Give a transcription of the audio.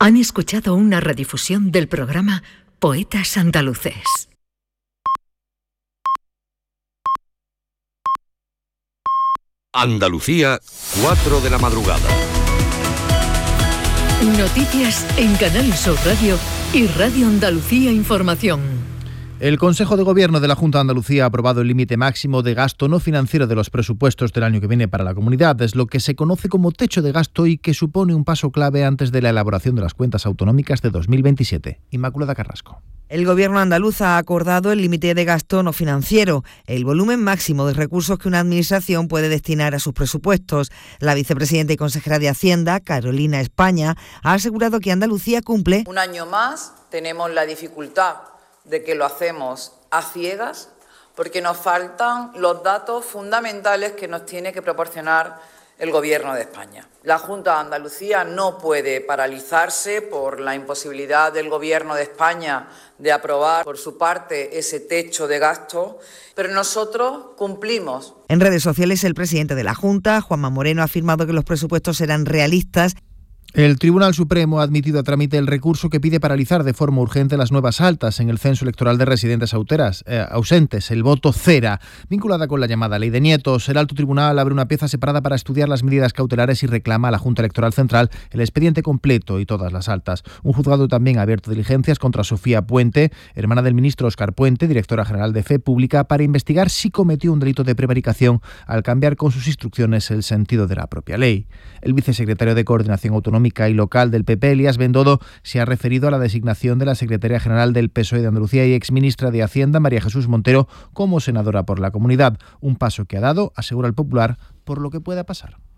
Han escuchado una redifusión del programa Poetas Andaluces. Andalucía, 4 de la madrugada. Noticias en Canal Sur Radio y Radio Andalucía Información. El Consejo de Gobierno de la Junta de Andalucía ha aprobado el límite máximo de gasto no financiero de los presupuestos del año que viene para la comunidad. Es lo que se conoce como techo de gasto y que supone un paso clave antes de la elaboración de las cuentas autonómicas de 2027. Inmaculada Carrasco. El Gobierno andaluz ha acordado el límite de gasto no financiero, el volumen máximo de recursos que una administración puede destinar a sus presupuestos. La vicepresidenta y consejera de Hacienda, Carolina España, ha asegurado que Andalucía cumple. Un año más tenemos la dificultad de que lo hacemos a ciegas porque nos faltan los datos fundamentales que nos tiene que proporcionar el Gobierno de España. La Junta de Andalucía no puede paralizarse por la imposibilidad del Gobierno de España de aprobar por su parte ese techo de gasto, pero nosotros cumplimos. En redes sociales, el presidente de la Junta, Juanma Moreno, ha afirmado que los presupuestos serán realistas. El Tribunal Supremo ha admitido a trámite el recurso que pide paralizar de forma urgente las nuevas altas en el censo electoral de residentes ausentes, el voto cera, vinculada con la llamada Ley de Nietos. El Alto Tribunal abre una pieza separada para estudiar las medidas cautelares y reclama a la Junta Electoral Central el expediente completo y todas las altas. Un juzgado también ha abierto diligencias contra Sofía Puente, hermana del ministro Óscar Puente, directora general de Fe Pública, para investigar si cometió un delito de prevaricación al cambiar con sus instrucciones el sentido de la propia ley. El vicesecretario de Coordinación Autonómica y local del PP, Elías Bendodo, se ha referido a la designación de la secretaria general del PSOE de Andalucía y exministra de Hacienda, María Jesús Montero, como senadora por la comunidad. Un paso que ha dado, asegura el Popular, por lo que pueda pasar.